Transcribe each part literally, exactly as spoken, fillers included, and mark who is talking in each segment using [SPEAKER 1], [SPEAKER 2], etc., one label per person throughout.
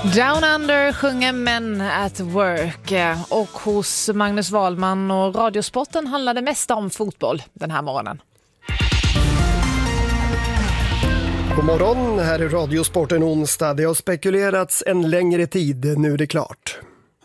[SPEAKER 1] Down Under sjunger Men at Work, och hos Magnus Wahlman och Radiosporten handlade mest om fotboll den här morgonen.
[SPEAKER 2] God morgon, här är Radiosporten onsdag. Det har spekulerats en längre tid, nu är det klart.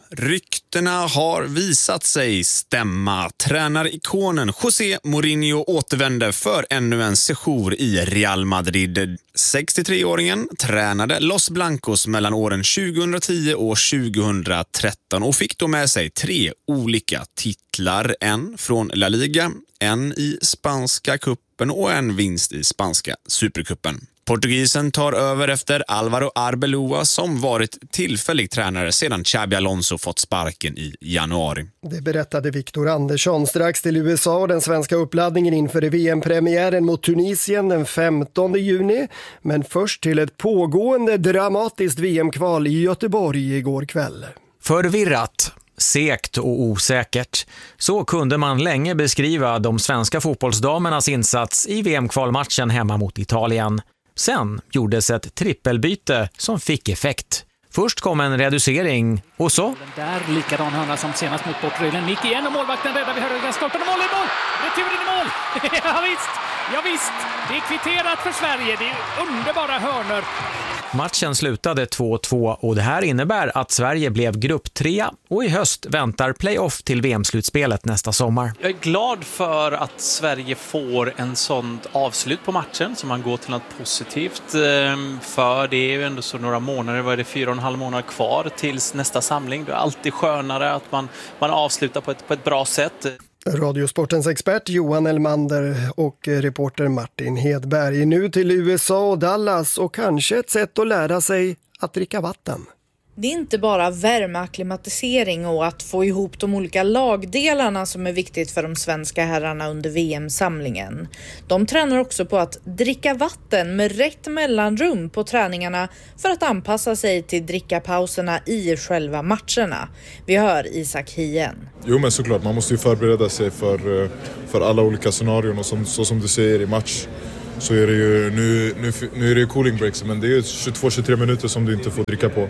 [SPEAKER 3] Ryktena har visat sig stämma. Tränarikonen José Mourinho återvände för ännu en sejour i Real Madrid. sextiotre-åringen tränade Los Blancos mellan åren tjugohundratio och tjugohundratretton och fick då med sig tre olika titlar. En från La Liga, en i spanska kuppen och en vinst i spanska superkuppen. Portugisen tar över efter Álvaro Arbeloa som varit tillfällig tränare sedan Xabi Alonso fått sparken i januari.
[SPEAKER 2] Det berättade Victor Andersson strax till U S A och den svenska uppladdningen inför V M-premiären mot Tunisien den femtonde juni. Men först till ett pågående dramatiskt V M-kval i Göteborg igår kväll.
[SPEAKER 4] Förvirrat, segt och osäkert. Så kunde man länge beskriva de svenska fotbollsdamernas insats i V M-kvalmatchen hemma mot Italien. Sen gjordes ett trippelbyte som fick effekt. Först kom en reducering och så...
[SPEAKER 5] Den där likadan hörna som senast mot bortregeln. Nick igen och målvakten räddar vid högra stolpen och mål i mål! Returen i mål! ja visst, ja visst! Det är kvitterat för Sverige, det är underbara hörnor.
[SPEAKER 4] Matchen slutade två två och det här innebär att Sverige blev grupptrea och i höst väntar playoff till V M-slutspelet nästa sommar.
[SPEAKER 6] Jag är glad för att Sverige får en sån avslut på matchen så man går till något positivt, för det är ju ändå så några månader, vad är det, fyra och en halv månad kvar tills nästa samling. Det är alltid skönare att man, man avslutar på ett, på ett bra sätt.
[SPEAKER 2] Radiosportens expert Johan Elmander och reporter Martin Hedberg. Nu till U S A och Dallas och kanske ett sätt att lära sig att dricka vatten.
[SPEAKER 7] Det är inte bara värmeakklimatisering och att få ihop de olika lagdelarna som är viktigt för de svenska herrarna under V M-samlingen. De tränar också på att dricka vatten med rätt mellanrum på träningarna för att anpassa sig till drickapauserna i själva matcherna. Vi hör Isak Hien.
[SPEAKER 8] Jo, men såklart, man måste ju förbereda sig för, för alla olika scenarion och som, så som du säger i match. Så är det ju, nu, nu, nu är det ju cooling breaks, men det är ju tjugotvå till tjugotre minuter som du inte får dricka på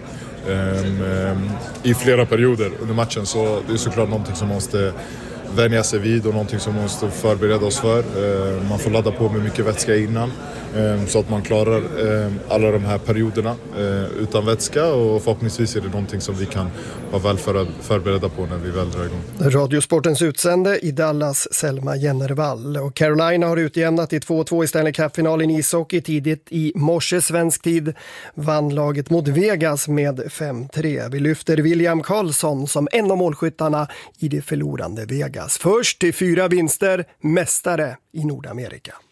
[SPEAKER 8] um, um, i flera perioder under matchen. Så det är såklart någonting som man måste vänja sig vid och någonting som man måste förbereda oss för. Uh, man får ladda på med mycket vätska innan um, så att man klarar um, alla de här perioderna uh, utan vätska, och förhoppningsvis är det någonting som vi kan vara väl för, förberedda på när vi väl drar igång.
[SPEAKER 2] Radiosportens utsände i Dallas, Selma Jennervall, och Carolina har utjämnat i två två i Stanley Cup-finalen i ishockey. Tidigt i morse svensk tid vann laget mot Vegas med fem tre. Vi lyfter William Karlsson som en av målskyttarna i det förlorande Vegas. Först till fyra vinster, mästare i Nordamerika.